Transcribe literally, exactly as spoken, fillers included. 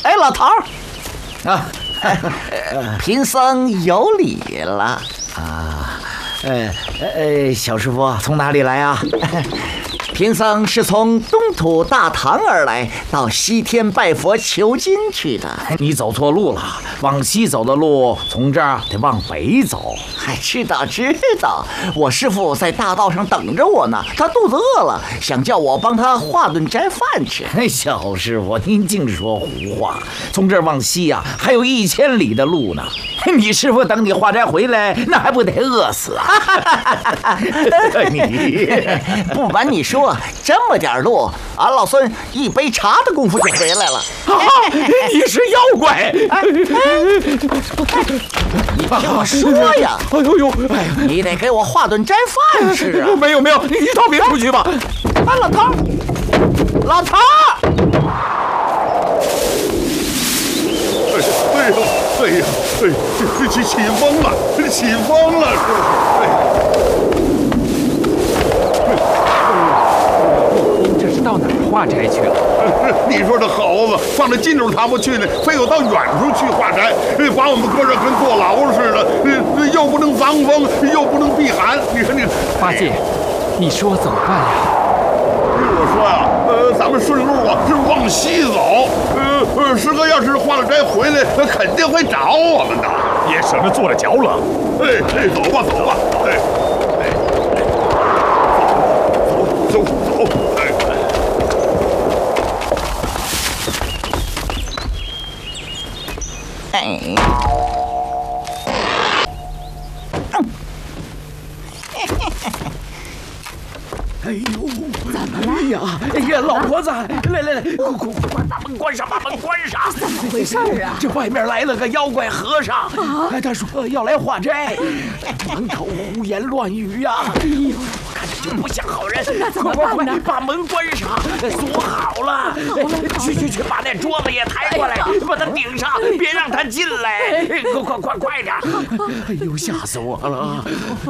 哎，老头儿，啊，贫僧有礼了啊。呃呃，小师傅从哪里来啊？ 贫僧是从东土大唐而来，到西天拜佛求经去的。 你走错路了，往西走的路，从这儿得往北走。 还知道知道，我师父在大道上等着我呢，他肚子饿了，想叫我帮他化顿斋饭吃。 小师傅，您净说胡话！从这儿往西呀、啊，还有一千里的路呢。你师傅等你化斋回来，那还不得饿死啊？ 你不瞒你说，这么点路，俺老孙一杯茶的功夫就回来了。 啊、你是妖怪！ 哎哎、你听我说呀！ 哎呦呦！哎， 你得给我化顿斋饭吃啊！ 没有没有，你到别处去吧。 啊，老头儿，老头儿！ 哎呦，哎呀，哎，这起起风了，起风了，是不是？哎。 这是到哪儿化斋去了？ 你说这猴子放在近处他不去呢，非要到远处去化斋，把我们搁这跟坐牢似的，又不能防风，又不能避寒。你说你八戒，你说怎么办呀？ 我说呀、啊，呃，咱们顺路啊是往西走，呃呃，师哥要是化了斋回来，肯定会找我们的， 也省得坐着脚冷。 哎哎，走吧走吧，哎哎，走走走，哎。 哎， 哎呦，怎么了？哎呀，哎呀，老婆子，来来来，快快快把门关上，把门关上！ 怎么回事啊？ 这外面来了个妖怪和尚，啊，他说要来化斋，满口胡言乱语呀！哎呦，我看着就不像好人。 那怎么办呢？ 把门关上，锁好了。去去去，把那桌子也抬过来，把它顶上，别让他进来。快快快快点！哎呦，吓死我了！